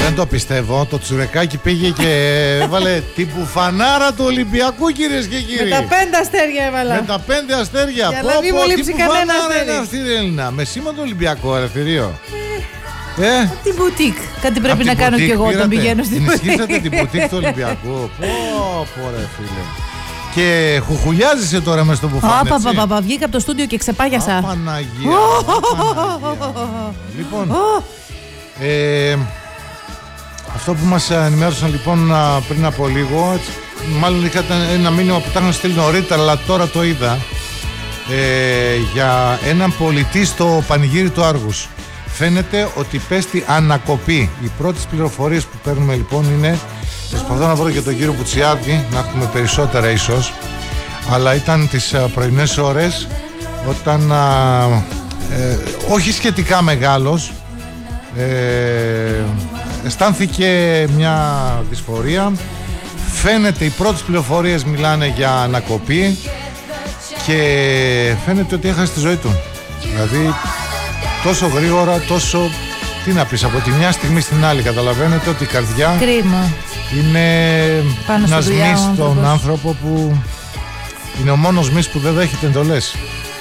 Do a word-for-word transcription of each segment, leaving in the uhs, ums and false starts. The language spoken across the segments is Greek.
Δεν το πιστεύω. Το Τσουρεκάκι πήγε και έβαλε την μπουφανάρα του Ολυμπιακού, κυρίες και κύριοι. Με τα πέντε αστέρια έβαλα. Με τα πέντε αστέρια. Για να μην μου λείψει κανένα αστέρι. Είναι αυτή η Έλληνα. Με σήμα του Ολυμπιακού, ελευθερίο. Ε, από την μπουτίκ. Κάτι πρέπει από να κάνω κι εγώ πήρατε, όταν πηγαίνω στην μπουτίκ. ενισχύσατε την μπουτίκ του Ολυμπιακού. Πω, πω ρε φίλε. Και χουχουλιάζεσαι τώρα μες στο μπουφάν, έτσι. Παπα, βγήκα από το στούντιο και ξεπάγιασα. Α, Παναγία, Παναγία. Λοιπόν, ε, αυτό που μας ενημέρωσαν λοιπόν πριν από λίγο, έτσι, μάλλον είχατε ένα μήνυμα που τα είχαν στείλει νωρίτερα, αλλά τώρα το είδα, ε, για έναν πολιτή στο πανηγύρι του Άργους. Φαίνεται ότι πέστη ανακοπή. Οι πρώτες πληροφορίες που παίρνουμε λοιπόν είναι, προσπαθώ να βρω και τον κύριο Πουτσιάδη, να έχουμε περισσότερα ίσως, αλλά ήταν τις πρωινές ώρες όταν ε, όχι σχετικά μεγάλος, ε, αισθάνθηκε μια δυσφορία. Φαίνεται οι πρώτες πληροφορίες μιλάνε για ανακοπή και φαίνεται ότι έχασε τη ζωή του. Δηλαδή τόσο γρήγορα, τόσο, τι να πεις, από τη μια στιγμή στην άλλη. Καταλαβαίνετε ότι η καρδιά Κρίμα. είναι ένας μυς στον άνθρωπο που είναι ο μόνος μυς που δεν δέχεται εντολές.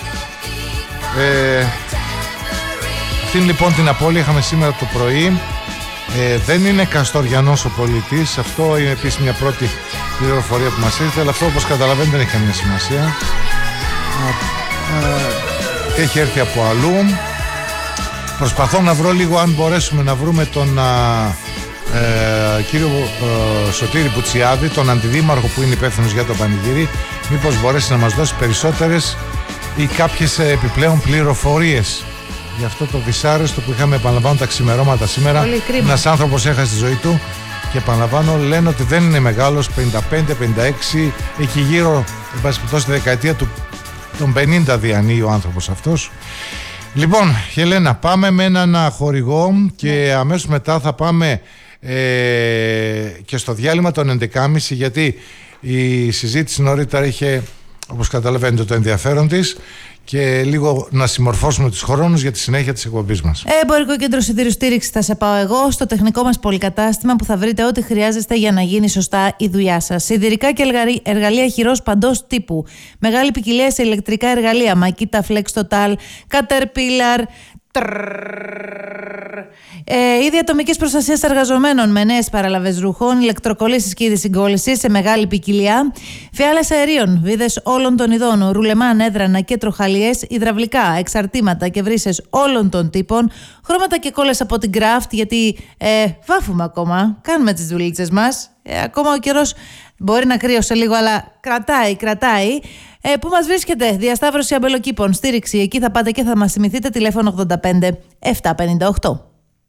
Ε, αυτήν λοιπόν την απώλεια είχαμε σήμερα το πρωί. Ε, δεν είναι Καστοριανός ο πολιτής. Αυτό είναι επίσης μια πρώτη πληροφορία που μας ήρθε, αλλά αυτό όπως καταλαβαίνετε δεν έχει καμία σημασία. Ε, έχει έρθει από αλλού. Προσπαθώ να βρω λίγο αν μπορέσουμε να βρούμε τον α, ε, κύριο ε, Σωτήρη Πουτσιάδη, τον αντιδήμαρχο που είναι υπεύθυνος για το πανηγύρι, μήπως μπορέσει να μας δώσει περισσότερες ή κάποιες επιπλέον πληροφορίες για αυτό το δυσάρεστο που είχαμε, επαναλαμβάνω, τα ξημερώματα σήμερα. Ένας άνθρωπος έχασε τη ζωή του και επαναλαμβάνω, λένε ότι δεν είναι μεγάλος, πενήντα πέντε πενήντα έξι, εκεί γύρω, εν πάση περιπτώσει, στη δεκαετία του, των πενήντα διανύει ο άνθρωπος αυτός. Λοιπόν, Χελένα, πάμε με έναν χορηγό και αμέσως μετά θα πάμε ε, και στο διάλειμμα των έντεκα και μισή, γιατί η συζήτηση νωρίτερα είχε, όπως καταλαβαίνετε, το ενδιαφέρον της και λίγο να συμμορφώσουμε τους χρόνους για τη συνέχεια της εκπομπής μας. Εμπορικό κέντρο σιδήρου στήριξη θα σε πάω εγώ, στο τεχνικό μας πολυκατάστημα που θα βρείτε ό,τι χρειάζεστε για να γίνει σωστά η δουλειά σας. Σιδηρικά και εργαλεία χειρός παντός τύπου. Μεγάλη ποικιλία σε ηλεκτρικά εργαλεία. Makita, Flex Total, Caterpillar. Ε, είδη ατομικής προστασίας εργαζομένων με νέες παραλαβές ρούχων, ηλεκτροκολλήσεις και είδη συγκόλλησης σε μεγάλη ποικιλία, φιάλες αερίων, βίδες όλων των ειδών, ρουλεμάν, έδρανα και τροχαλιές, υδραυλικά, εξαρτήματα και βρύσες όλων των τύπων, χρώματα και κόλλες από την Craft, γιατί ε, βάφουμε ακόμα, κάνουμε τις δουλίτσες μας. Ε, ακόμα ο καιρός μπορεί να κρύωσε λίγο, αλλά κρατάει, κρατάει. Ε, πού μας βρίσκεται? Διασταύρωση αμπελοκήπων, στήριξη. Εκεί θα πάτε και θα μας θυμηθείτε. Τηλέφωνο ογδόντα πέντε επτακόσια πενήντα οκτώ.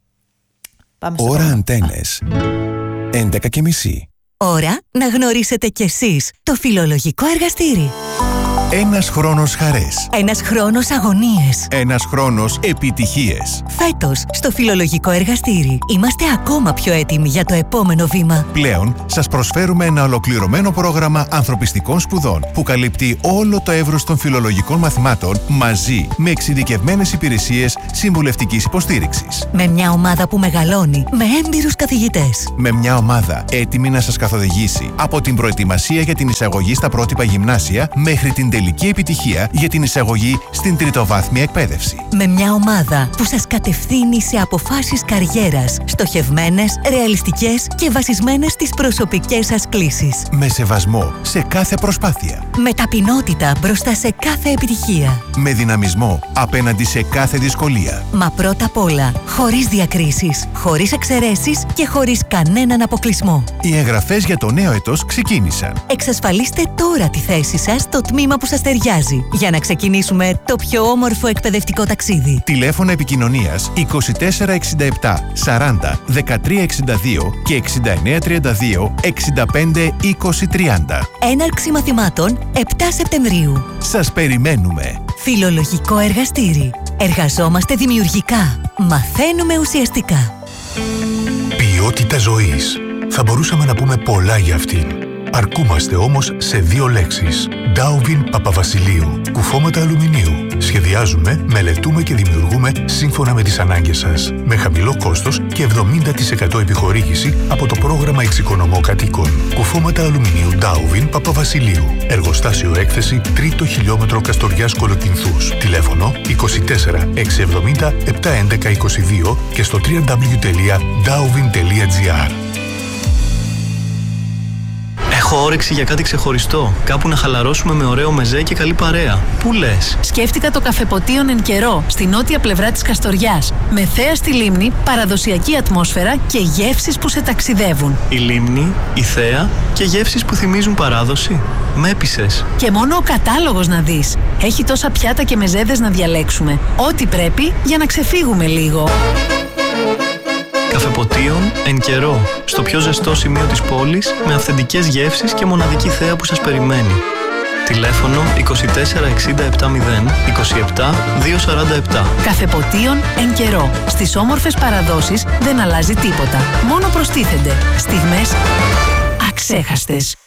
Πάμε στο Ώρα Αντένες. έντεκα και μισή. Ώρα να γνωρίσετε κι εσείς το φιλολογικό εργαστήρι. Ένας χρόνος χαρές. Ένας χρόνος αγωνίες. Ένας χρόνος επιτυχίες. Φέτος, στο φιλολογικό εργαστήρι, είμαστε ακόμα πιο έτοιμοι για το επόμενο βήμα. Πλέον, σας προσφέρουμε ένα ολοκληρωμένο πρόγραμμα ανθρωπιστικών σπουδών που καλύπτει όλο το εύρος των φιλολογικών μαθημάτων μαζί με εξειδικευμένες υπηρεσίες συμβουλευτικής υποστήριξης. Με μια ομάδα που μεγαλώνει, με έμπειρους καθηγητές. Με μια ομάδα έτοιμη να σας καθοδηγήσει από την προετοιμασία για την εισαγωγή στα πρότυπα γυμνάσια μέχρι την τελική επιτυχία για την εισαγωγή στην τριτοβάθμια εκπαίδευση. Με μια ομάδα που σας κατευθύνει σε αποφάσεις καριέρας, στοχευμένες, ρεαλιστικές και βασισμένες στις προσωπικές σας κλίσεις. Με σεβασμό σε κάθε προσπάθεια. Με ταπεινότητα μπροστά σε κάθε επιτυχία. Με δυναμισμό απέναντι σε κάθε δυσκολία. Μα πρώτα απ' όλα, χωρίς διακρίσεις, χωρίς εξαιρέσεις και χωρίς κανέναν αποκλεισμό. Οι εγγραφές για το νέο έτος ξεκίνησαν. Εξασφαλίστε τώρα τη θέση σας στο τμήμα που σας ταιριάζει για να ξεκινήσουμε το πιο όμορφο εκπαιδευτικό ταξίδι. Τηλέφωνο επικοινωνίας είκοσι τέσσερα εξήντα επτά σαράντα δεκατρία εξήντα δύο και εξήντα εννέα τριάντα δύο εξήντα πέντε είκοσι τριάντα. Έναρξη μαθημάτων επτά Σεπτεμβρίου. Σας περιμένουμε. Φιλολογικό εργαστήρι. Εργαζόμαστε δημιουργικά. Μαθαίνουμε ουσιαστικά. Ποιότητα ζωής. Θα μπορούσαμε να πούμε πολλά για αυτήν. Αρκούμαστε όμως σε δύο λέξεις. Ντάουβιν Παπαβασιλείου. Κουφώματα αλουμινίου. Σχεδιάζουμε, μελετούμε και δημιουργούμε σύμφωνα με τις ανάγκες σας. Με χαμηλό κόστος και εβδομήντα τοις εκατό επιχορήγηση από το πρόγραμμα Εξοικονομώ Κατοίκων. Κουφώματα αλουμινίου Ντάουβιν Παπαβασιλείου. Εργοστάσιο έκθεση τρίτο χιλιόμετρο Καστοριάς Κολοκυνθούς. Τηλέφωνο είκοσι τέσσερα εξακόσια εβδομήντα επτακόσια έντεκα είκοσι δύο και στο double-u double-u double-u τελεία ντάουβιν τελεία τζι άρ. Έχω όρεξη για κάτι ξεχωριστό. Κάπου να χαλαρώσουμε με ωραίο μεζέ και καλή παρέα. Πού λες? Σκέφτηκα το καφεποτίον Εν Καιρό, στη νότια πλευρά της Καστοριάς. Με θέα στη λίμνη, παραδοσιακή ατμόσφαιρα και γεύσεις που σε ταξιδεύουν. Η λίμνη, η θέα και γεύσεις που θυμίζουν παράδοση. Με έπεισες. Και μόνο ο κατάλογος να δεις. Έχει τόσα πιάτα και μεζέδες να διαλέξουμε. Ό,τι πρέπει για να ξεφύγουμε λίγο. Καφεποτίον Εν Καιρό, στο πιο ζεστό σημείο της πόλης, με αυθεντικές γεύσεις και μοναδική θέα που σας περιμένει. Τηλέφωνο είκοσι τέσσερα εξήντα επτακόσια είκοσι επτά διακόσια σαράντα επτά. Καφεποτίον Εν Καιρό. Στις όμορφες παραδόσεις δεν αλλάζει τίποτα. Μόνο προστίθενται στιγμές αξέχαστες.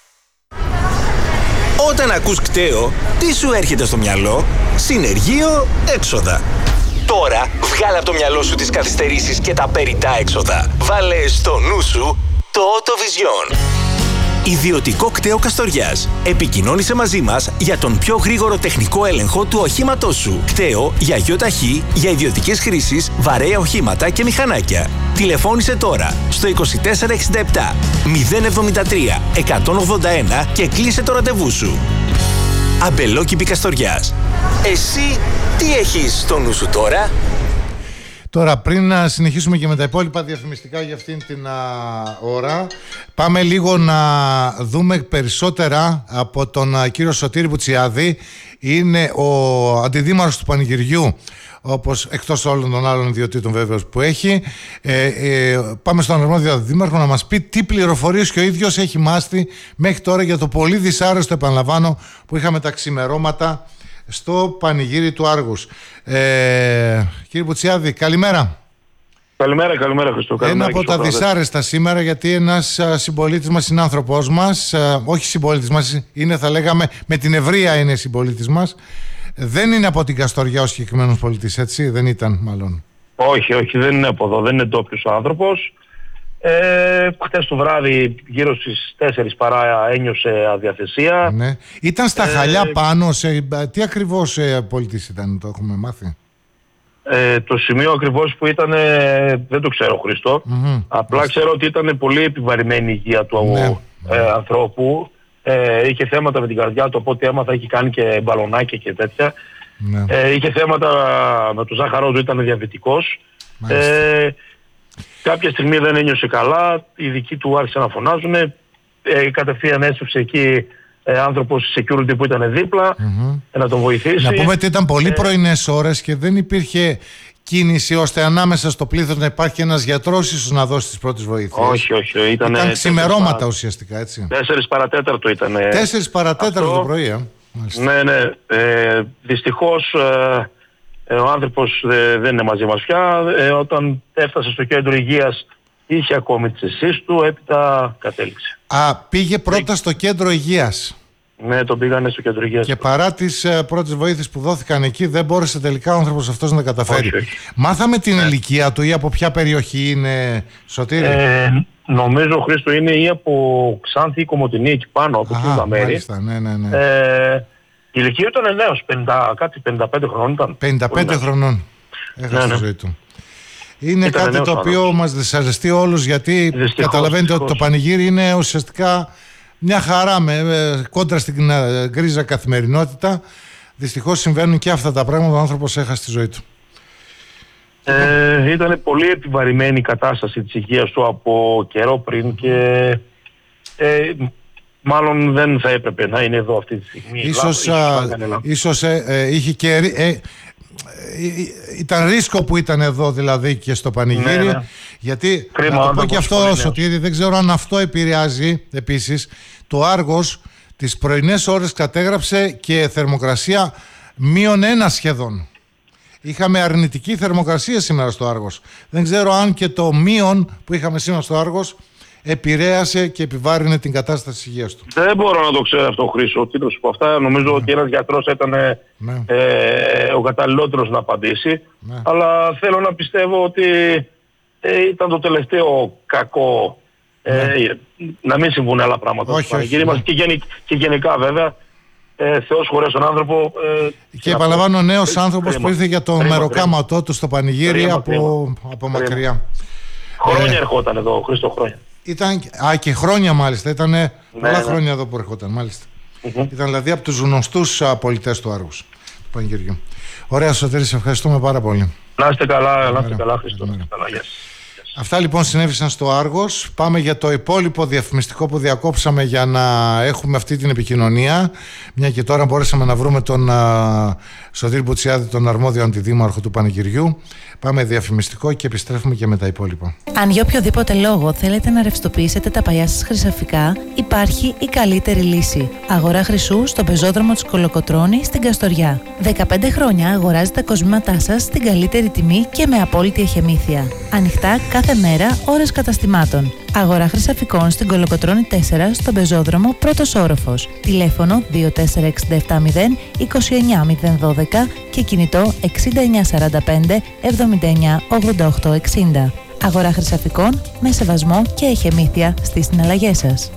Όταν ακούς κταίο, τι σου έρχεται στο μυαλό? Συνεργείο έξοδα. Τώρα βγάλε από το μυαλό σου τις καθυστερήσεις και τα περιττά έξοδα. Βάλε στο νου σου το AutoVision. Ιδιωτικό κταίο Καστοριάς. Επικοινώνησε μαζί μας για τον πιο γρήγορο τεχνικό έλεγχο του οχήματός σου. Κταίο για γιοταχή, για ιδιωτικές χρήσεις, βαρέα οχήματα και μηχανάκια. Τηλεφώνησε τώρα στο είκοσι τέσσερα εξήντα επτά μηδέν εβδομήντα τρία εκατόν ογδόντα ένα και κλείσε το ραντεβού σου. Αμπελόκηπη Καστοριάς. Εσύ τι έχεις στο νου σου τώρα? Τώρα, πριν να συνεχίσουμε και με τα υπόλοιπα διαφημιστικά για αυτήν την α, ώρα, πάμε λίγο να δούμε περισσότερα από τον α, κύριο Σωτήρη Μπουτσιάδη. Είναι ο αντιδήμαρχος του Πανηγυριού, όπως εκτός όλων των άλλων ιδιωτήτων βέβαιως που έχει. Ε, ε, πάμε στον αρμόδιο αντιδήμαρχο να μας πει τι πληροφορίες και ο ίδιος έχει μάθει μέχρι τώρα για το πολύ δυσάρεστο, επαναλαμβάνω, που είχαμε τα ξημερώματα στο πανηγύρι του Άργους. Ε, κύριε Μπουτσιάδη, καλημέρα. Καλημέρα, καλημέρα Χριστό. Καλημέρα. Ένα από τα δυσάρεστα σήμερα, γιατί ένας συμπολίτης μας, συνάνθρωπός μας, όχι συμπολίτης μας, είναι, θα λέγαμε, με την ευρεία είναι συμπολίτης μας, δεν είναι από την Καστοριά ο συγκεκριμένος πολίτης, έτσι, δεν ήταν μάλλον? Όχι, όχι, δεν είναι από εδώ, δεν είναι ντόπιος ο άνθρωπος. Ε, χτες το βράδυ γύρω στις τέσσερις παρά ένιωσε αδιαθεσία. Ναι. Ήταν στα ε, χαλιά πάνω, σε, τι ακριβώς ε, πολίτης ήταν, το έχουμε μάθει? Ε, το σημείο ακριβώς που ήταν ε, δεν το ξέρω, Χριστό. Mm-hmm. Απλά ξέρω ότι ήταν πολύ επιβαρημένη η υγεία του ναι. ε, ανθρώπου. Ε, είχε θέματα με την καρδιά του, από ό,τι έμαθα είχε κάνει και μπαλονάκια και τέτοια. Ναι. Ε, είχε θέματα με το ζάχαρό του, ήταν διαβητικός. Ε, κάποια στιγμή δεν ένιωσε καλά, οι δικοί του άρχισαν να φωνάζουν. Ε, κατευθείαν έσυψε εκεί ε, άνθρωπος security που ήταν δίπλα mm-hmm. ε, να τον βοηθήσει. Να πούμε ότι ήταν πολύ ε, πρωινές ώρες και δεν υπήρχε κίνηση ώστε ανάμεσα στο πλήθος να υπάρχει ένας γιατρός ίσως να δώσει τις πρώτες βοήθειες. Όχι, όχι. Ήταν, ήταν ξημερώματα παρα... ουσιαστικά, έτσι. Τέσσερις παρατέταρτο ήταν. Τέσσερις παρατέταρτο αυτό... το πρωί, ε. Ναι, ναι. Ε, δυστυχώς ε, ο άνθρωπος ε, δεν είναι μαζί μας πια. Ε, όταν έφτασε στο κέντρο υγείας είχε ακόμη τις αισθήσεις του, έπειτα κατέληξε. Α, πήγε πρώτα στο κέντρο υγείας. Ναι, τον πήγανε στο κέντρο υγείας. Και παρά τις uh, πρώτες βοήθειες που δόθηκαν εκεί, δεν μπόρεσε τελικά ο άνθρωπος αυτός να τα καταφέρει. Όχι, όχι. Μάθαμε την ναι. ηλικία του ή από ποια περιοχή είναι, Σωτήρη? Ε, νομίζω, Χρήστο, είναι ή από Ξάνθη ή Κομοτηνή εκεί πάνω, από εκεί τα μέρη. Μάλιστα, ναι, ναι, ναι. Ε, η ηλικία ήταν νέος, πενήντα, κάτι πενήντα πέντε χρονών ήταν. πενήντα πέντε χρονών έχασε ναι, τη ζωή του. Είναι ήταν κάτι το οποίο άνθρωπος. Μας δυσαρεστεί όλους, γιατί δυστυχώς, καταλαβαίνετε δυστυχώς. ότι το πανηγύρι είναι ουσιαστικά μια χαρά με, με, κόντρα στην uh, γκρίζα καθημερινότητα. Δυστυχώς συμβαίνουν και αυτά τα πράγματα, ο άνθρωπος έχασε τη ζωή του. Ε, ήταν πολύ επιβαρημένη η κατάσταση της υγείας του από καιρό πριν και ε, μάλλον δεν θα έπρεπε να είναι εδώ αυτή τη στιγμή. Ίσως, λάθος, α, ίσως ε, ε, είχε και ε, ε, ήταν ρίσκο που ήταν εδώ, δηλαδή, και στο πανηγύρι. Ναι, ναι. Γιατί κρίμα, να το πω και αυτό, Σωτήρη, δεν ξέρω αν αυτό επηρεάζει επίσης. Το Άργος τις πρωινές ώρες κατέγραψε και θερμοκρασία μείον ένα σχεδόν. Είχαμε αρνητική θερμοκρασία σήμερα στο Άργος. Δεν ξέρω αν και το μείον που είχαμε σήμερα στο Άργος επηρέασε και επιβάρυνε την κατάσταση της υγείας του? Δεν μπορώ να το ξέρω αυτό, Χρήστο. Τι να σου πω αυτά. Νομίζω ναι. ότι ένας γιατρός ήταν ναι. ε, ο καταλληλότερος να απαντήσει. Ναι. Αλλά θέλω να πιστεύω ότι ε, ήταν το τελευταίο κακό ε, ναι. να μην συμβούν άλλα πράγματα. Όχι, όχι, ναι. μας, και, γενικ, και γενικά βέβαια. Ε, Θεός χωρές τον άνθρωπο. Ε, και επαναλαμβάνω, νέος ε, άνθρωπος κρίμα. που ήρθε για το μεροκάματό του στο πανηγύρι κρίμα, από, κρίμα. από μακριά. Χρόνια ε, ερχόταν εδώ, Χρήστο, χρόνια. Ήταν, α, και χρόνια μάλιστα. Ήταν ναι, πολλά ναι. χρόνια εδώ που ερχόταν, μάλιστα. Mm-hmm. Ήταν δηλαδή από τους γνωστούς πολιτές του Άργους, του πανηγυριού. Ωραία, Σωτήρη, σε ευχαριστούμε πάρα πολύ. Να είστε καλά, να είστε καλά, Χρήστο. Να είστε καλά, yes. Αυτά λοιπόν συνέβησαν στο Άργος. Πάμε για το υπόλοιπο διαφημιστικό που διακόψαμε για να έχουμε αυτή την επικοινωνία. Μια και τώρα μπορέσαμε να βρούμε τον uh, Σωτήρη Μπουτσιάδη, τον αρμόδιο αντιδήμαρχο του πανηγυριού. Πάμε διαφημιστικό και επιστρέφουμε και με τα υπόλοιπα. Αν για οποιοδήποτε λόγο θέλετε να ρευστοποιήσετε τα παλιά σας χρυσαφικά, υπάρχει η καλύτερη λύση. Αγορά χρυσού στον πεζόδρομο της Κολοκοτρώνη στην Καστοριά. δεκαπέντε χρόνια αγοράζετε τα κοσμήματά σας στην καλύτερη τιμή και με απόλυτη εχεμήθεια. Ανοιχτά κάθε μέρα, ώρες καταστημάτων. Αγορά χρυσαφικών στην Κολοκοτρώνη τέσσερα στον πεζόδρομο πρώτος όροφος. Τηλέφωνο δύο τέσσερα έξι επτά μηδέν είκοσι εννιά μηδέν δώδεκα και κινητό εξήντα εννιά σαράντα πέντε εβδομήντα εννιά ογδόντα οκτώ εξήντα. Αγορά χρυσαφικών με σεβασμό και εχεμήθεια στις συναλλαγές σας.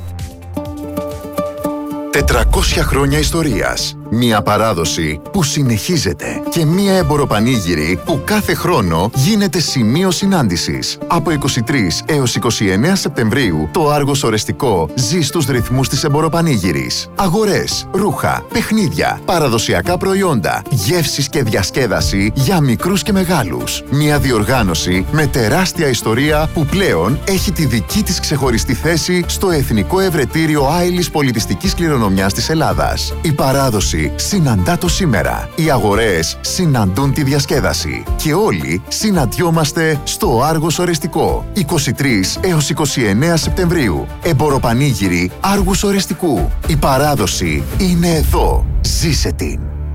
τετρακόσια χρόνια ιστορίας. Μια παράδοση που συνεχίζεται και μια εμποροπανήγυρη που κάθε χρόνο γίνεται σημείο συνάντησης. Από είκοσι τρεις έως είκοσι εννέα Σεπτεμβρίου το Άργος Ορεστικό ζει στους ρυθμούς της εμποροπανήγυρης. Αγορές, ρούχα, παιχνίδια, παραδοσιακά προϊόντα, γεύσεις και διασκέδαση για μικρούς και μεγάλους. Μια διοργάνωση με τεράστια ιστορία που πλέον έχει τη δική της ξεχωριστή θέση στο Εθνικό Ευρετήριο Άειλης Πολιτιστικής Κληρονομιάς της Ελλάδας. Η παράδοση συναντά το σήμερα. Οι αγορές συναντούν τη διασκέδαση. Και όλοι συναντιόμαστε στο Άργος Ορεστικό. είκοσι τρεις έως είκοσι εννέα Σεπτεμβρίου. Εμποροπανήγυρη Άργους Ορεστικού. Η παράδοση είναι εδώ. Ζήσε την.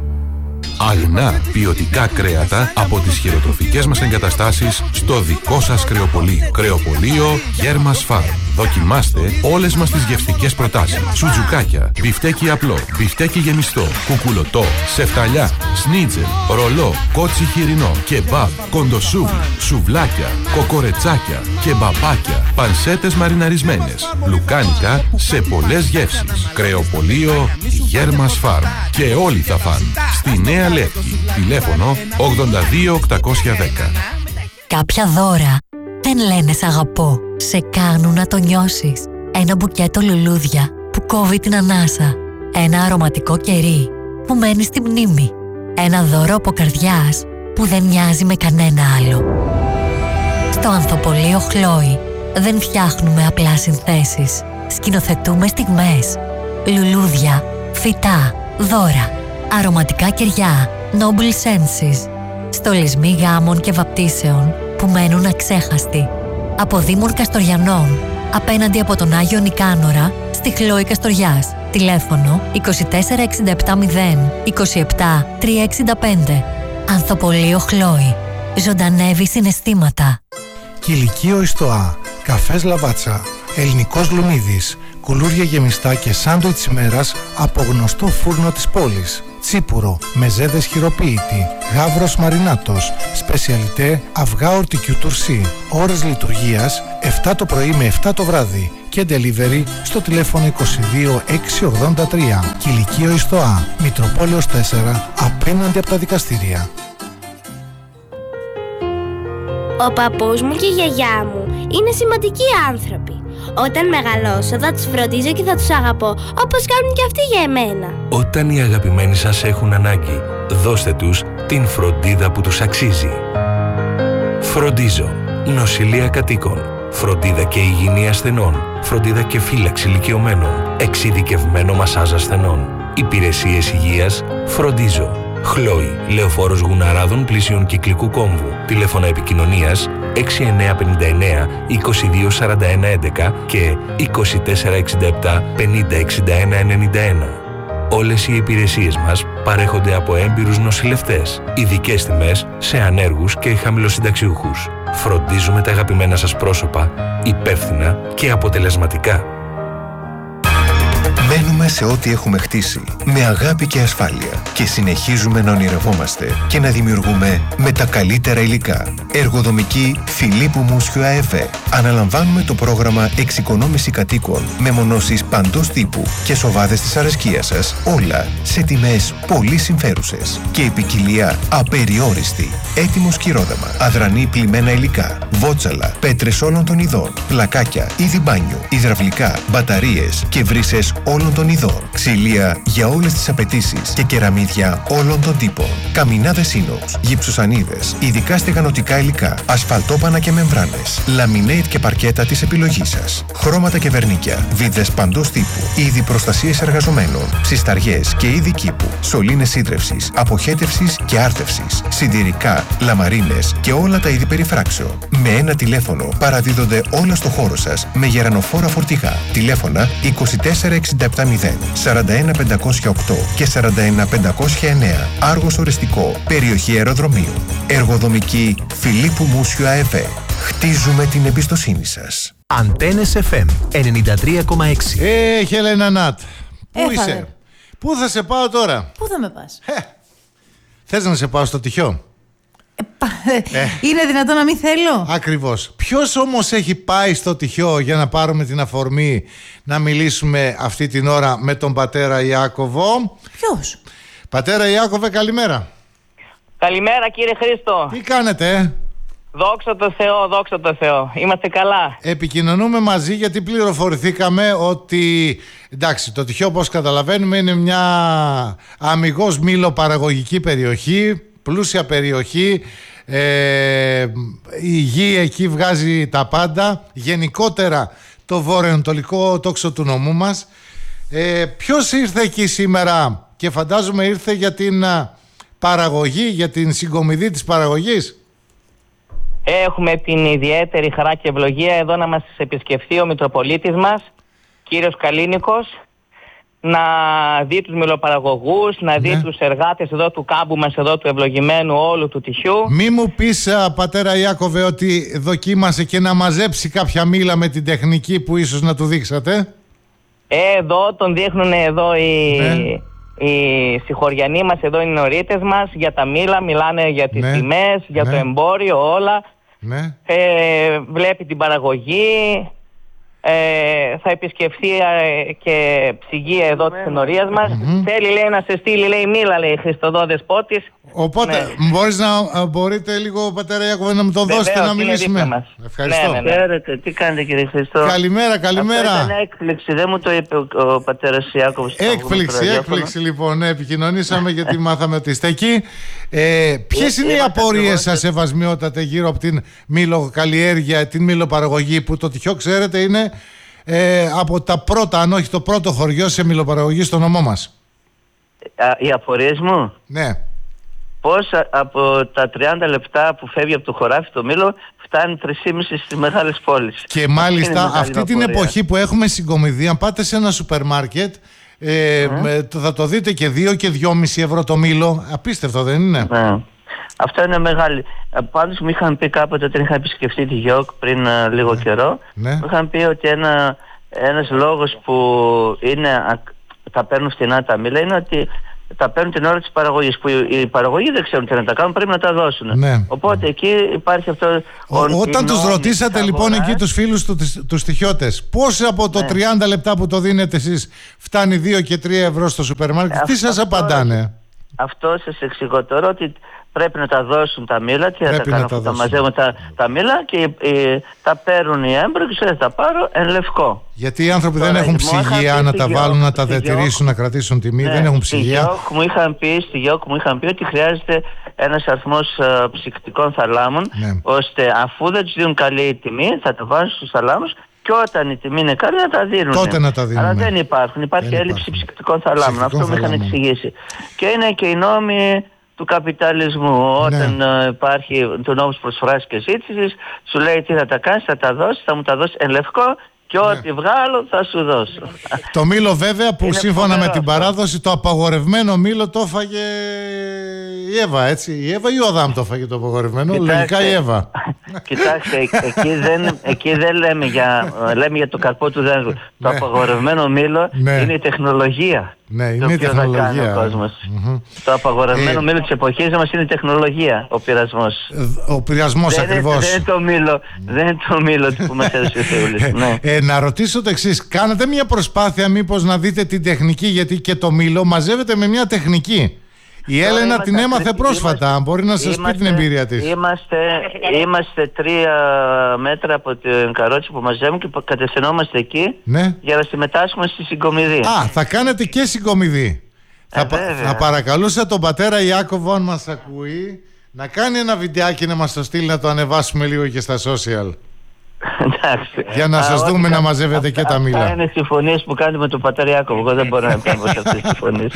Αγνά ποιοτικά κρέατα από τις χειροτροφικές μας εγκαταστάσεις στο δικό σας κρεοπωλείο. Κρεοπωλείο Γέρμας Farm. Δοκιμάστε όλες μας τις γευστικές προτάσεις. Σουτζουκάκια, μπιφτέκι απλό, μπιφτέκι γεμιστό, κουκουλωτό, σεφταλιά, σνίτζελ, ρολό, κότσι χοιρινό, κεμπάπ, κοντοσούβλι, σουβλάκια, κοκορετσάκια, κεμπαπάκια, πανσέτες μαριναρισμένες, λουκάνικα σε πολλές γεύσεις. Κρεοπωλείο Γέρμας Farm. Και όλοι θα φαν. Στη Νέα Λεύκη. Τηλέφωνο ογδόντα δύο οκτακόσια δέκα. Κάποια δώρα δεν λένε σ' αγαπώ. Σε κάνουν να το νιώσεις. Ένα μπουκέτο λουλούδια που κόβει την ανάσα. Ένα αρωματικό κερί που μένει στη μνήμη. Ένα δώρο από καρδιάς που δεν μοιάζει με κανένα άλλο. Στο Ανθοπωλείο Χλόη δεν φτιάχνουμε απλά συνθέσεις. Σκηνοθετούμε στιγμές. Λουλούδια, φυτά, δώρα, αρωματικά κεριά, noble senses. Στολισμοί γάμων και βαπτίσεων που μένουν αξέχαστοι. Από Δήμων Καστοριανών, απέναντι από τον Άγιο Νικάνορα, στη Χλόη Καστοριάς. Τηλέφωνο είκοσι τέσσερα εξήντα επτά μηδέν είκοσι επτά τριακόσια εξήντα πέντε. Ανθοπωλείο Χλόη. Ζωντανεύει συναισθήματα. Κηλικείο Ιστοά. Καφές Λαβάτσα. Ελληνικός Λουμίδης. Κουλούρια γεμιστά και σάντουιτς ημέρας από γνωστό φούρνο της πόλης. Τσίπουρο, μεζέδες χειροποίητη, γάβρος μαρινάτος, σπεσιαλιτέ αυγά ορτικιού τουρσί. Ώρες λειτουργίας επτά το πρωί με επτά το βράδυ και delivery στο τηλέφωνο είκοσι δύο εξακόσια ογδόντα τρία. Κηλικείο Ιστοά, Μητροπόλεως τέσσερα, απέναντι από τα δικαστήρια. Ο παππούς μου και η γιαγιά μου είναι σημαντικοί άνθρωποι. Όταν μεγαλώσω θα τους φροντίζω και θα τους αγαπώ όπως κάνουν και αυτοί για εμένα. Όταν οι αγαπημένοι σας έχουν ανάγκη, δώστε τους την φροντίδα που τους αξίζει. Φροντίζω. Νοσηλεία κατοίκων. Φροντίδα και υγιεινή ασθενών. Φροντίδα και φύλαξη ηλικιωμένων. Εξειδικευμένο μασάζ ασθενών. Υπηρεσίες υγείας. Φροντίζω. Χλόη, Λεωφόρος Γουναράδων πλησίων Κυκλικού Κόμβου. Τηλέφωνα επικοινωνίας έξι εννιά πέντε εννιά είκοσι δύο σαράντα ένα έντεκα και είκοσι τέσσερα εξήντα επτά πενήντα εξήντα ένα ενενήντα ένα. Όλες οι υπηρεσίες μας παρέχονται από έμπειρους νοσηλευτές, ειδικές τιμές σε ανέργους και χαμηλοσυνταξιούχους. Φροντίζουμε τα αγαπημένα σας πρόσωπα υπεύθυνα και αποτελεσματικά. Μένουμε σε ό,τι έχουμε χτίσει, με αγάπη και ασφάλεια και συνεχίζουμε να ονειρευόμαστε και να δημιουργούμε με τα καλύτερα υλικά. Εργοδομική Φιλίππου Μούσιου ΑΕΒ. Αναλαμβάνουμε το πρόγραμμα εξοικονόμηση κατοίκων με μονώσεις παντός τύπου και σοβάδες της αρεσκίας σας, όλα σε τιμές πολύ συμφέρουσες και η ποικιλία απεριόριστη. Έτοιμο σκυρόδαμα, αδρανή πλημμένα υλικά, βότσαλα, πέτρες όλων των ειδών, πλακάκια, είδη μπάνιου, υδραυλικά, μπαταρίες και βρύσες όλων των ειδών, ξυλία για όλες τις απαιτήσεις και κεραμίδια όλων των τύπων, καμινάδες ίνοξ, γυψοσανίδες, ειδικά στεγανοτικά υλικά, ασφαλτόπανα και μεμβράνες, λαμινέιτ και παρκέτα της επιλογής σας, χρώματα και βερνίκια, βίδες παντός τύπου, είδη προστασίες εργαζομένων, ψισταριές και είδη κήπου, σωλήνες ίδρευσης, αποχέτευσης και άρτευσης, σιδηρικά, λαμαρίνες και όλα τα είδη περιφράξεων. Με ένα τηλέφωνο παραδίδονται όλα στο χώρο σας με γερανοφόρα φορτηγά. Τηλέφωνα είκοσι τέσσερα εξήντα επτά μηδέν, σαράντα ένα πεντακόσια οκτώ και σαράντα ένα πεντακόσια εννέα. Άργος οριστικό, περιοχή αεροδρομίου. Εργοδομική Φιλίππου Μούσιου ΑΕΒ. Χτίζουμε την εμπιστοσύνη σας. Αντένες εφ εμ ενενήντα τρία κόμμα έξι. Ε, Χέλενα Νατ, πού Έφαγε. είσαι, πού θα σε πάω τώρα? Πού θα με πας? Ε, θες να σε πάω στο τυχιό? Ε. Είναι δυνατόν να μην θέλω? Ακριβώς. Ποιος όμως έχει πάει στο τυχιό για να πάρουμε την αφορμή να μιλήσουμε αυτή την ώρα με τον πατέρα Ιάκωβο? Ποιος? Πατέρα Ιάκωβε, καλημέρα. Καλημέρα κύριε Χρήστο. Τι κάνετε? ε? Δόξα τω Θεώ, δόξα τω Θεώ. Είμαστε καλά. Επικοινωνούμε μαζί γιατί πληροφορηθήκαμε ότι, εντάξει, το τυχιό, όπως καταλαβαίνουμε, είναι μια αμιγώς μήλο-παραγωγική περιοχή, πλούσια περιοχή. Ε, η γη εκεί βγάζει τα πάντα. Γενικότερα το βορειοανατολικό τόξο του νομού μας. Ε, ποιος ήρθε εκεί σήμερα και φαντάζομαι ήρθε για την παραγωγή, για την συγκομιδή της παραγωγής? Έχουμε την ιδιαίτερη χαρά και ευλογία εδώ να μας επισκεφθεί ο Μητροπολίτης μας, κύριος Καλίνικος, να δει τους μηλοπαραγωγούς, να δει ναι. τους εργάτες εδώ του κάμπου μας, εδώ του ευλογημένου όλου του τυχιού. Μη μου πεις, πατέρα Ιάκωβε, ότι δοκίμασε και να μαζέψει κάποια μήλα με την τεχνική που ίσως να του δείξατε? Ε, εδώ τον δείχνουν εδώ οι, ναι. οι συγχωριανοί μας, εδώ οι νωρίτες μας για τα μήλα, μιλάνε για τις ναι. τιμές, για ναι. το εμπόριο, όλα. Ναι. Ε, βλέπει την παραγωγή. Ε, θα επισκεφθεί ε, και ψυγεία εδώ της ενορίας μας. Mm-hmm. Θέλει, λέει, να σε στείλει, λέει, μήλα, λέει, Χριστοδόδες Πότης. Οπότε ναι. μπορείς να, μπορείτε λίγο, πατέρα Ιάκωβε, να μου το δώσετε? Βεβαίως, να μιλήσουμε. Ευχαριστώ. Ναι, ναι, ναι. Χαίρετε, τι κάνετε κύριε Χριστό? Καλημέρα, καλημέρα. Αυτό ήταν έκπληξη, δεν μου το είπε ο, ο πατέρας Ιάκωβος. Έκπληξη, έκπληξη λοιπόν. Ναι, επικοινωνήσαμε γιατί μάθαμε ότι είστε εκεί. Ε, ποιες είναι οι απορίες σας, ευασμιότατε, γύρω από την μήλοκαλλιέργεια, την μήλοπαραγωγή, που το τυχιό, ξέρετε, είναι ε, από τα πρώτα, αν όχι το πρώτο χωριό σε μήλοπαραγωγή στο νομό μας? Α, οι απορίες μου? Ναι. Πώς από τα τριάντα λεπτά που φεύγει από το χωράφι το μήλο φτάνει τρεις και μισή στις μεγάλες πόλεις. Και μάλιστα αυτή την εποχή που έχουμε συγκομιδή, αν πάτε σε ένα σούπερ μάρκετ, ε, mm. θα το δείτε και δύο και δυόμισι ευρώ το μήλο. Απίστευτο, δεν είναι? Ναι. Αυτό είναι μεγάλη. Πάντως μου είχαν πει κάποτε, όταν είχα επισκεφτεί τη Γιόκ πριν uh, λίγο ναι. καιρό, ναι. μου είχαν πει ότι ένα, ένας λόγος που είναι, τα παίρνουν φτηνά τα μήλα είναι ότι τα παίρνουν την ώρα της παραγωγής, που οι παραγωγοί δεν ξέρουν τι να τα κάνουν, πρέπει να τα δώσουν. Ναι. Οπότε εκεί υπάρχει αυτό. Ο, όταν τους ρωτήσατε λοιπόν εκεί τους φίλους του, τους στοιχιώτες, πώς από το ναι. τριάντα λεπτά που το δίνετε εσείς φτάνει δύο και τρία ευρώ στο σούπερ μάρκετ, τι σας απαντάνε? Αυτό σας εξηγώ τώρα, ότι πρέπει να τα δώσουν τα μήλα και να τα κάνουν αυτά, τα μαζεύουν τα, τα μήλα και ε, τα παίρνουν οι έμποροι και θα τα πάρω εν λευκό. Γιατί οι άνθρωποι τώρα, δεν έχουν ψυγεία να τα βάλουν, να τα διατηρήσουν, να κρατήσουν τιμή, ναι, δεν έχουν ψυγεία. Στη Γιόκ μου είχαν πει, στη Γιόκ μου είχαν πει ότι χρειάζεται ένας αριθμός uh, ψυκτικών θαλάμων, ναι. ώστε αφού δεν τους δίνουν καλή τιμή θα τα βάζουν στους θαλάμους και όταν η τιμή είναι καλή να τα δίνουν. Τότε να τα δίνουν. Αλλά δεν υπάρχουν, υπάρχει δεν έλλειψη υπάρχουν. ψυκτικών θαλάμων. Αυτό μου είχαν εξηγήσει. Και είναι και οι νόμοι του καπιταλισμού. Όταν ναι. uh, υπάρχει το νόμος προσφοράς και ζήτησης, σου λέει τι θα τα κάνεις, θα τα δώσεις, θα μου τα δώσεις εν λευκό Και ό,τι βγάλω θα σου δώσω. Το μήλο βέβαια που Είναι σύμφωνα φοβερό με την αυτό. παράδοση το απαγορευμένο μήλο το έφαγε η Εύα, έτσι. Η Εύα ή ο Αδάμ το έφαγε το απαγορευμένο? Κοιτάξτε, Λογικά η Εύα. Κοιτάξτε, εκεί δεν, εκεί δεν λέμε, για, λέμε για το καρπό του δέντρου. Το Ναι. απαγορευμένο μήλο Ναι. είναι η τεχνολογία. Ναι, το είναι η οποίο θα κάνει τεχνολογία. ο κόσμος. Μμμ. Το απαγορευμένο Ε, μήλο της εποχής μας είναι η τεχνολογία, ο πειρασμός. Ο πειρασμός δεν, είναι, ακριβώς. δεν είναι το μήλο, δεν είναι το μήλο που μας έδωσε ο Θεούλης. Ναι. Ε, να ρωτήσω το εξής. Κάνετε μια προσπάθεια μήπως να δείτε την τεχνική, γιατί και το μήλο μαζεύεται με μια τεχνική. Η Τώρα Έλενα είμαστε την έμαθε ακριβ- πρόσφατα. είμαστε- Μπορεί να σας πει είμαστε- την εμπειρία της. Είμαστε, είμαστε τρία μέτρα από την καρότσα που μαζεύουμε και κατευθυνόμαστε εκεί Ναι. για να συμμετάσχουμε στη συγκομιδή. Α, θα κάνετε και συγκομιδή. Ε, θα, πα- βέβαια. θα παρακαλούσα τον πατέρα Ιάκωβο, αν μας ακούει, να κάνει ένα βιντεάκι να μας το στείλει, να το ανεβάσουμε λίγο και στα social. Εντάξει. Για να Α, σας ό,τι δούμε κα- να μαζεύετε και τα αυτά μήλα. είναι συμφωνίες που κάνετε με τον πατέρα Ιάκωβο. Εγώ δεν μπορώ να κάνω σε αυτές τις συμφωνίες.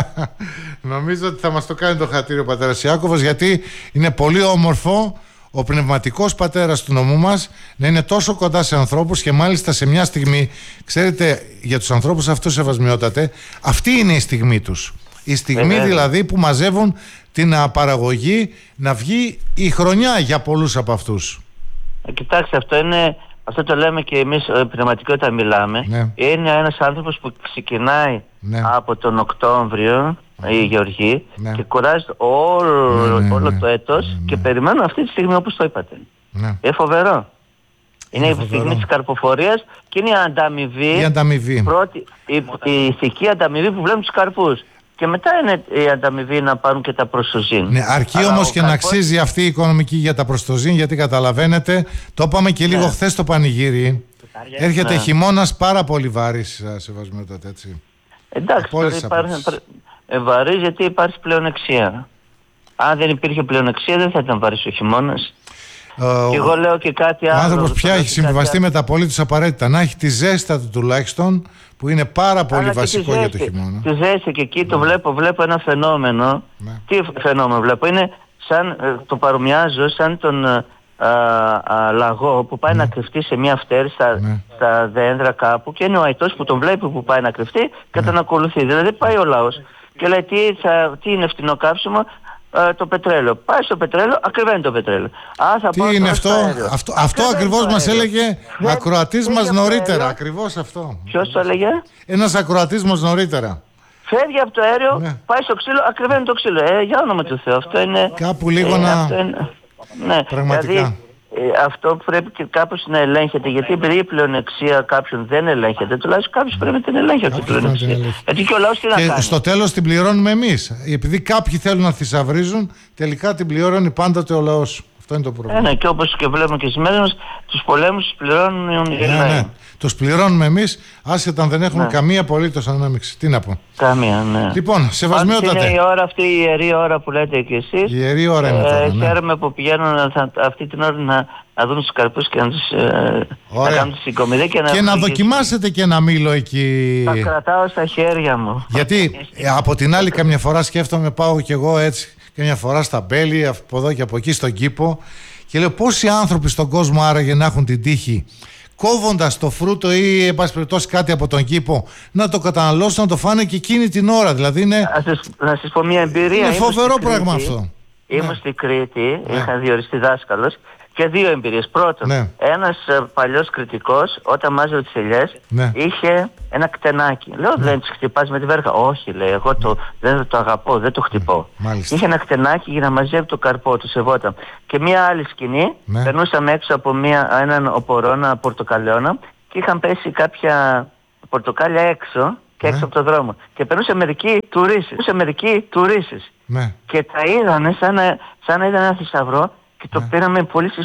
Νομίζω ότι θα μας το κάνει το χατήρι ο πατέρας Ιάκωβος, γιατί είναι πολύ όμορφο ο πνευματικός πατέρας του νομού μας να είναι τόσο κοντά σε ανθρώπους, και μάλιστα σε μια στιγμή, ξέρετε, για τους ανθρώπους αυτούς, σεβασμιότατε, αυτή είναι η στιγμή τους. Η στιγμή Βέβαια. δηλαδή που μαζεύουν την α, παραγωγή να βγει η χρονιά για πολλούς από αυτούς. Ε, Κοιτάξτε, αυτό είναι, αυτό το λέμε και εμείς ε, πνευματικοί όταν μιλάμε. Ναι. Είναι ένας άνθρωπος που ξεκινάει Ναι. από τον Οκτώβριο, η Γεωργή, Ναι. και κουράζεται όλο, Ναι, ναι, όλο ναι. το έτος και περιμένουν αυτή τη στιγμή, όπως το είπατε. Ναι. Είναι φοβερό. Είναι, Είναι η στιγμή φοβερό. της καρποφορίας και είναι η ανταμοιβή, Η ανταμοιβή. πρώτη, η, η ηθική ανταμοιβή που βλέπουν τους καρπούς. Και μετά είναι η ανταμοιβή να πάρουν και τα προστοζήν. Ναι, αρκεί Αλλά όμως ο και να καρπός- αξίζει αυτή η οικονομική για τα προστοζήν, γιατί καταλαβαίνετε, το είπαμε και λίγο Ναι. χθες στο πανηγύρι. Έρχεται Ναι. χειμώνας πάρα πολύ βάρης, σεβασμιότατε, έτσι. Εντάξει, Από όλες τώρα τις υπάρχει, ε, βαρύς γιατί υπάρχει πλεονεξία. Αν δεν υπήρχε πλεονεξία δεν θα ήταν βαρύς ο χειμώνας. Ο, Και εγώ λέω και κάτι ο άλλο. άνθρωπος το πια λέω έχει και συμβιβαστεί κάτι με τα απολύτως απαραίτητα. Να έχει τη ζέστα του τουλάχιστον, που είναι πάρα πολύ Αλλά και βασικό τη για το ζέστη. χειμώνα. Τη ζέστη, και εκεί το βλέπω, βλέπω ένα φαινόμενο. Ναι. Τι φαινόμενο βλέπω? Είναι σαν, ε, το παρομοιάζω σαν τον ε, α, α, λαγό που πάει να κρυφτεί σε μια φτέρη στα, Ναι. στα δέντρα κάπου, και είναι ο αητός που τον βλέπει που πάει να κρυφτεί και τον ακολουθεί. Δηλαδή πάει ο λαός και λέει τι, θα, τι είναι φτηνό καύσιμο? Ε, το πετρέλαιο. Πάει στο πετρέλαιο, ακριβένει το πετρέλαιο. Α, θα Τι πάω είναι τώρα αυτό, στο αέριο. αυτό, αυτό Ακριβένει ακριβώς το μας αέριο. έλεγε Δεν- ακροατής φεύγει μας από το νωρίτερα. αέριο. Ακριβώς αυτό. Ποιος το έλεγε? Ένας ακροατής μας νωρίτερα. Φεύγει από το αέριο, Ναι. πάει στο ξύλο, ακριβένει το ξύλο. Ε, για όνομα του Θεού, αυτό είναι... Κάπου λίγο ε, να- αυτό είναι- ναι, Πραγματικά. Δηλαδή, ε, αυτό πρέπει και κάπως να ελέγχεται, γιατί επειδή η πλεονεξία κάποιον δεν ελέγχεται, τουλάχιστον κάποιος πρέπει να την ελέγχει αυτή την Κάποιος να την πλεονεξία. ελέγχει. Γιατί και ο λαός τι να Και κάνει. στο τέλος την πληρώνουμε εμείς. Επειδή κάποιοι θέλουν να θησαυρίζουν, τελικά την πληρώνει πάντοτε ο λαός. Αυτό είναι το Ε, πρόβλημα. ναι, και όπως και βλέπουμε και στις μέρες μας, τους πολέμους τους πληρώνουν οι Ναι, λαοί. ναι. Τους πληρώνουμε εμείς, άσχετα αν δεν έχουμε Ναι. καμία απολύτως ανάμειξη. Τι να πω. Καμία, ναι. Λοιπόν, Πάντως σεβασμιότατε. είναι η ώρα αυτή, η ιερή ώρα που λέτε και εσείς. Η ιερή ώρα είναι τώρα, ναι. Χαίρομαι που πηγαίνουν θα, αυτή την ώρα να, να δουν τους καρπούς και να, τους, ε, να Ωραία. κάνουν τη συγκομιδή και να, Και να βγει- δοκιμάσετε και ένα μήλο εκεί. Τα κρατάω στα χέρια μου. Γιατί ε, από την άλλη καμιά φορά σκέφτομαι, πάω κι εγώ έτσι καμιά φορά στα μπέλη, από εδώ και από εκεί στον κήπο, και λέω πόσοι άνθρωποι στον κόσμο άραγε να έχουν την τύχη, κόβοντας το φρούτο ή εν πάση περιπτώσει κάτι από τον κήπο, να το καταναλώσουν, να το φάνε και εκείνη την ώρα. Δηλαδή είναι, Να σας, να σας πω μια εμπειρία. είναι Ήμουν φοβερό στη πράγμα Κρήτη. αυτό. Ήμουν στη Κρήτη, είχα διοριστεί δάσκαλος, και δύο εμπειρίες. Πρώτον, Ναι. ένας ε, παλιός κριτικός, όταν μάζευε τις ελιές, Ναι. είχε ένα κτενάκι. Λέω, δεν τις χτυπάς με τη βέρκα? Όχι, λέει, εγώ το, δεν το αγαπώ, δεν το χτυπώ. Μάλιστα. Είχε ένα κτενάκι για να μαζεύει το καρπό του, σεβόταν. Και μια άλλη σκηνή, Ναι. περνούσαμε έξω από μια, έναν οπορώνα πορτοκαλαιώνα και είχαν πέσει κάποια πορτοκάλια έξω και έξω Ναι. από το δρόμο. Και περνούσε μερικοί τουρίστες, περνούσε μερικοί τουρίστες. Ναι. Και τα είδανε σαν να, σαν να είδαν ένα θησαυρό και το πήραμε πολύ